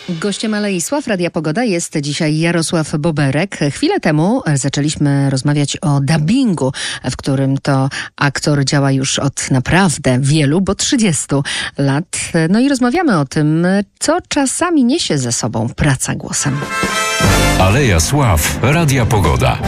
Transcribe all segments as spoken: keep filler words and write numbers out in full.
Gościem Alei Sław Radia Pogoda jest dzisiaj Jarosław Boberek. Chwilę temu zaczęliśmy rozmawiać o dubbingu, w którym to aktor działa już od naprawdę wielu, bo trzydziestu lat. No i rozmawiamy o tym, co czasami niesie ze sobą praca głosem. Aleja Sław Radia Pogoda.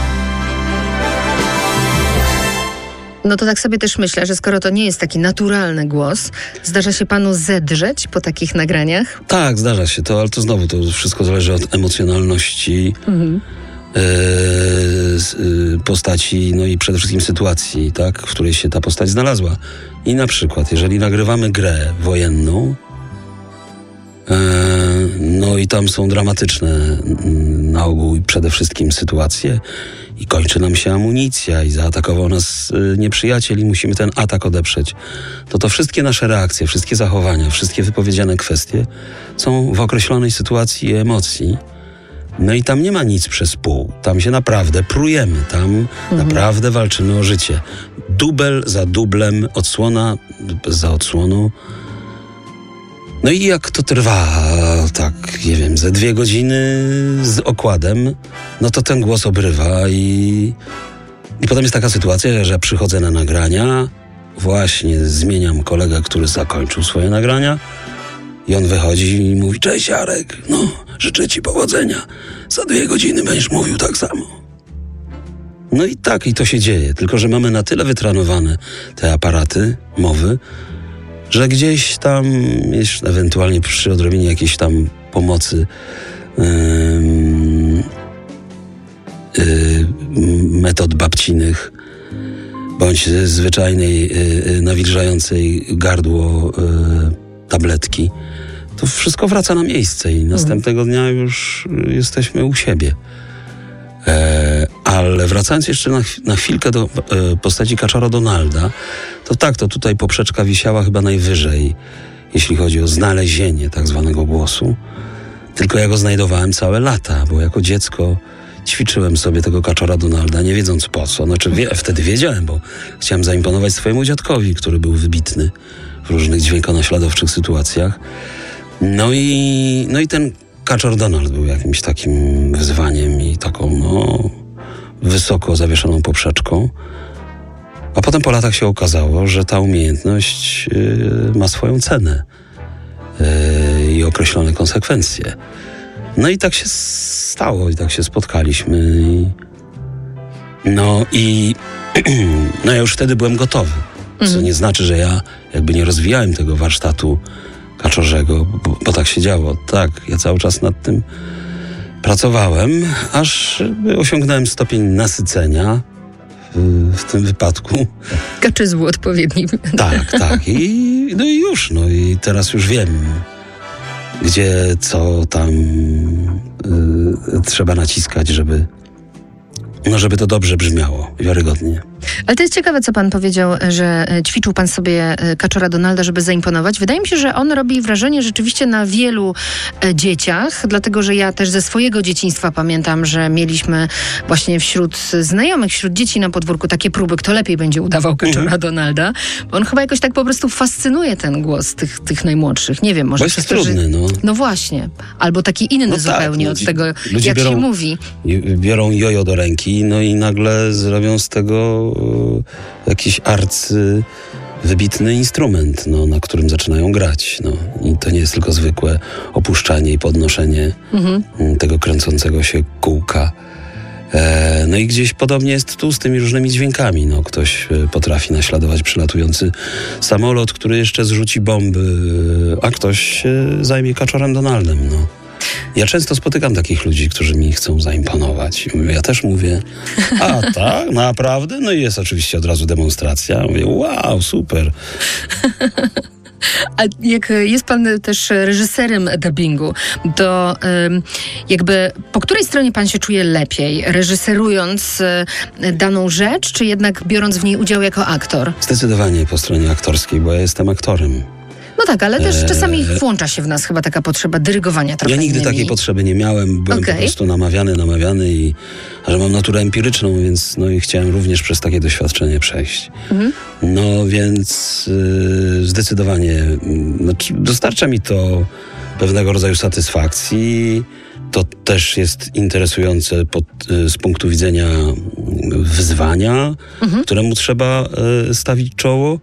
No to tak sobie też myślę, że skoro to nie jest taki naturalny głos, zdarza się panu zedrzeć po takich nagraniach? Tak, zdarza się to, ale to znowu to wszystko zależy od emocjonalności mhm. yy, yy, postaci, no i przede wszystkim sytuacji, tak, w której się ta postać znalazła. I na przykład, jeżeli nagrywamy grę wojenną, yy, no i tam są dramatyczne yy, na ogół przede wszystkim sytuacje, i kończy nam się amunicja i zaatakował nas y, nieprzyjaciel i musimy ten atak odeprzeć, to to wszystkie nasze reakcje, wszystkie zachowania, wszystkie wypowiedziane kwestie są w określonej sytuacji i emocji. No i tam nie ma nic przez pół. Tam się naprawdę prujemy. Tam mhm. naprawdę walczymy o życie. Dubel za dublem, odsłona za odsłoną. No i jak to trwa, tak, nie wiem, ze dwie godziny z okładem, no to ten głos obrywa i, i potem jest taka sytuacja, że ja przychodzę na nagrania, właśnie zmieniam kolegę, który zakończył swoje nagrania i on wychodzi i mówi: cześć Jarek, no, życzę ci powodzenia, za dwie godziny będziesz mówił tak samo. No i tak, i to się dzieje, tylko że mamy na tyle wytrenowane te aparaty mowy, że gdzieś tam, jeszcze ewentualnie przy odrobinie jakiejś tam pomocy yy, yy, metod babcinych, bądź zwyczajnej yy, nawilżającej gardło yy, tabletki, to wszystko wraca na miejsce i następnego dnia już jesteśmy u siebie. E, ale wracając jeszcze na, na chwilkę do e, postaci Kaczora Donalda, to tak, to tutaj poprzeczka wisiała chyba najwyżej, jeśli chodzi o znalezienie tak zwanego głosu. Tylko ja go znajdowałem całe lata, bo jako dziecko ćwiczyłem sobie tego Kaczora Donalda, nie wiedząc po co. Znaczy wie, wtedy wiedziałem, bo chciałem zaimponować swojemu dziadkowi, który był wybitny w różnych dźwiękonaśladowczych sytuacjach. No i, no i ten Kaczor Donald był jakimś takim wyzwaniem i taką, no, wysoko zawieszoną poprzeczką. A potem po latach się okazało, że ta umiejętność yy, ma swoją cenę yy, i określone konsekwencje. No i tak się stało i tak się spotkaliśmy. I, no i no ja już wtedy byłem gotowy. Co mhm. nie znaczy, że ja jakby nie rozwijałem tego warsztatu Kaczorzego, bo, bo tak się działo. Tak, ja cały czas nad tym pracowałem, aż osiągnąłem stopień nasycenia w, w tym wypadku. Kaczyzmu odpowiednim. Tak, tak. I, no i już, no i teraz już wiem, gdzie, co tam y, trzeba naciskać, żeby no żeby to dobrze brzmiało, wiarygodnie. Ale to jest ciekawe, co pan powiedział, że ćwiczył pan sobie Kaczora Donalda, żeby zaimponować. Wydaje mi się, że on robi wrażenie rzeczywiście na wielu dzieciach, dlatego, że ja też ze swojego dzieciństwa pamiętam, że mieliśmy właśnie wśród znajomych, wśród dzieci na podwórku takie próby, kto lepiej będzie udawał Kaczora mhm. Donalda. Bo on chyba jakoś tak po prostu fascynuje ten głos tych, tych najmłodszych. Nie wiem, może bo jest przez trudny, to, że... no. No właśnie. Albo taki inny no zupełnie tak, od tego, jak biorą, się mówi. Biorą jojo do ręki, no i nagle zrobią z tego jakiś arcy wybitny instrument, no, na którym zaczynają grać. No. I to nie jest tylko zwykłe opuszczanie i podnoszenie mhm. tego kręcącego się kółka. E, no i gdzieś podobnie jest tu z tymi różnymi dźwiękami. No, ktoś potrafi naśladować przylatujący samolot, który jeszcze zrzuci bomby, a ktoś się zajmie Kaczorem Donaldem. No. Ja często spotykam takich ludzi, którzy mi chcą zaimponować. Ja też mówię: a tak, naprawdę? No i jest oczywiście od razu demonstracja. Mówię: wow, super. A jak jest pan też reżyserem dubbingu, to um, jakby po której stronie pan się czuje lepiej? Reżyserując y, daną rzecz, czy jednak biorąc w niej udział jako aktor? Zdecydowanie po stronie aktorskiej, bo ja jestem aktorem. No tak, ale też czasami włącza się w nas chyba taka potrzeba dyrygowania trochę. Ja nigdy innymi. takiej potrzeby nie miałem. Byłem okay. po prostu namawiany, namawiany i że mam naturę empiryczną, więc no i chciałem również przez takie doświadczenie przejść. Mhm. No więc yy, zdecydowanie yy, znaczy dostarcza mi to pewnego rodzaju satysfakcji. To też jest interesujące pod, z punktu widzenia wyzwania, mhm. któremu trzeba stawić czoło.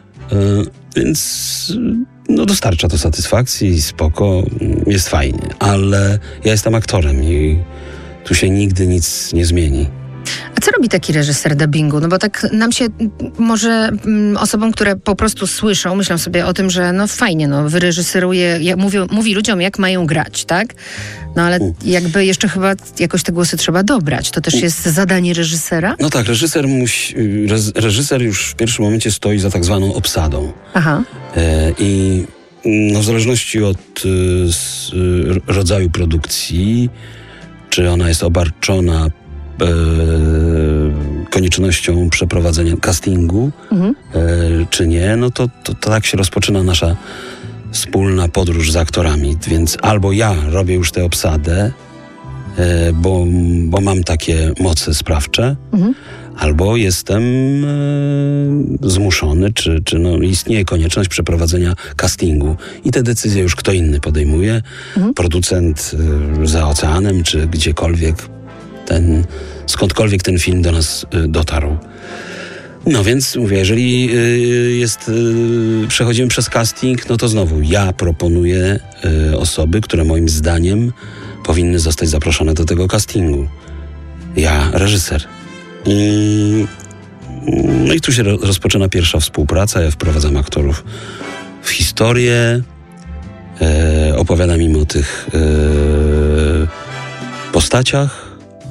Więc no, dostarcza to satysfakcji, spoko, jest fajnie. Ale ja jestem aktorem i tu się nigdy nic nie zmieni. A co robi taki reżyser dubbingu? No bo tak nam się, może mm, osobom, które po prostu słyszą, myślą sobie o tym, że no fajnie, no wyreżyseruje, jak mówi, mówi ludziom, jak mają grać, tak? No ale jakby jeszcze chyba jakoś te głosy trzeba dobrać. To też jest zadanie reżysera? No tak, reżyser musi, reżyser już w pierwszym momencie stoi za tak zwaną obsadą. Aha. E, I no, w zależności od y, s, y, rodzaju produkcji, czy ona jest obarczona E, koniecznością przeprowadzenia castingu, mhm. e, czy nie, no to, to, to tak się rozpoczyna nasza wspólna podróż z aktorami. Więc albo ja robię już tę obsadę, e, bo, bo mam takie moce sprawcze, mhm. albo jestem e, zmuszony, czy, czy no, istnieje konieczność przeprowadzenia castingu. I te decyzje już kto inny podejmuje. Mhm. Producent e, za oceanem, czy gdziekolwiek ten, skądkolwiek ten film do nas y, dotarł. No więc mówię, jeżeli y, jest, y, przechodzimy przez casting, no to znowu ja proponuję y, osoby, które moim zdaniem powinny zostać zaproszone do tego castingu. Ja, reżyser. I, no i tu się ro, rozpoczyna pierwsza współpraca. Ja wprowadzam aktorów w historię, y, opowiadam im o tych y, postaciach,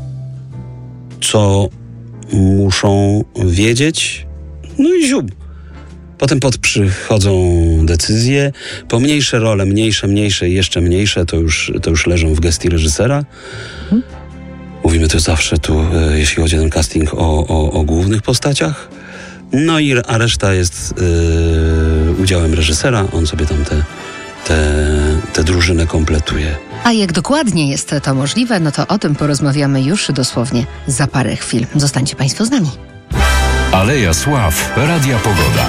co muszą wiedzieć, no i ziub. Potem pod przychodzą decyzje. Pomniejsze role, mniejsze, mniejsze i jeszcze mniejsze, to już, to już leżą w gestii reżysera. Mhm. Mówimy tu zawsze tu, jeśli chodzi o ten casting, o, o, o głównych postaciach. No i a reszta jest yy, udziałem reżysera. On sobie tam te, te, te drużynę kompletuje. A jak dokładnie jest to możliwe, no to o tym porozmawiamy już dosłownie za parę chwil. Zostańcie Państwo z nami. Aleja Sław, Radia Pogoda.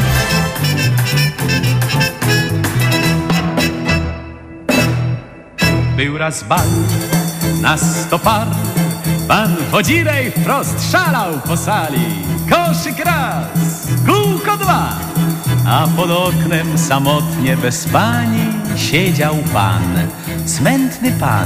Był raz bal na sto par, pan Chodzirej wprost szalał po sali. Koszyk raz, kółko dwa, a pod oknem samotnie bez pani siedział pan, smętny pan.